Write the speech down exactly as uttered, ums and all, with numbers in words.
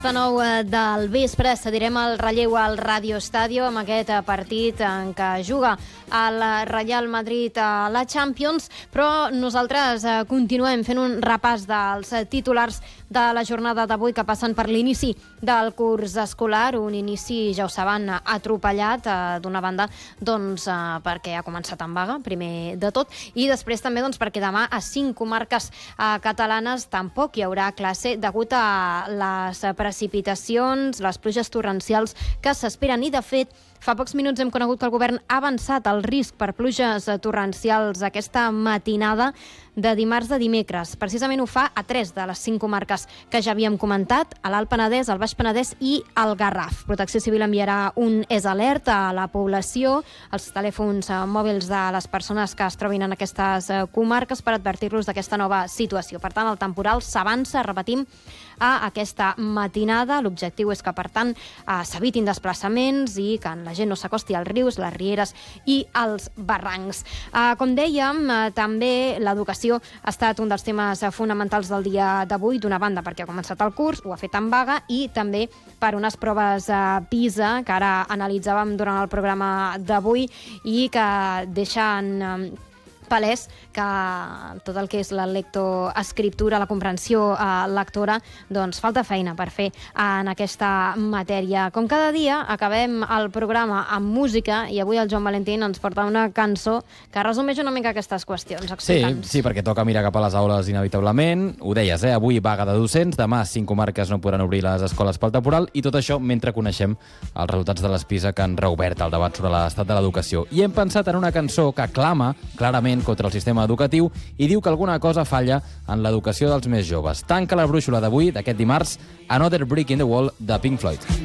De nou del vespre cedirem el relleu al Radio Estadio amb aquest partit en què juga el Real Madrid a la Champions, però nosaltres continuem fent un repàs dels titulars de la jornada d'avui que passen per l'inici del curs escolar, un inici, ja ho saben, atropellat d'una banda doncs, perquè ha començat en vaga, primer de tot, i després també doncs, perquè demà a cinc comarques catalanes tampoc hi haurà classe degut a les precipitacions, les pluges torrencials que s'esperen. I, de fet, fa pocs minuts hem conegut que el govern ha avançat el risc per pluges torrencials aquesta matinada de dimarts a dimecres. Precisament ho fa a tres de les cinc comarques que ja havíem comentat, a l'Alt Penedès, al Baix Penedès i al Garraf. Protecció Civil enviarà un es alert a la població, als telèfons mòbils de les persones que es trobin en aquestes comarques per advertir-los d'aquesta nova situació. Per tant, el temporal s'avança, repetim, a aquesta matinada. L'objectiu és que, per tant, s'evitin desplaçaments i que la gent no s'acosti als rius, les rieres i als barrancs. Com dèiem, també l'educació ha estat un dels temes fonamentals del dia d'avui, d'una banda perquè ha començat el curs, ho ha fet en vaga, i també per unes proves PISA que ara analitzàvem durant el programa d'avui i que deixen palès que tot el que és la lectoescriptura, la comprensió eh, lectora, doncs falta feina per fer en aquesta matèria. Com cada dia, acabem el programa amb música i avui el Joan Valentín ens porta una cançó que resumeix una mica aquestes qüestions. Sí, sí, perquè toca mirar cap a les aules inevitablement. Ho deies, eh? Avui vaga de docents, demà cinc comarques no podran obrir les escoles pel temporal i tot això mentre coneixem els resultats de les PISA que han reobert el debat sobre l'estat de l'educació. I hem pensat en una cançó que clama clarament contra el sistema educatiu i diu que alguna cosa falla en l'educació dels més joves. Tanca la brúixola d'avui, d'aquest dimarts, Another Brick in the Wall, de Pink Floyd.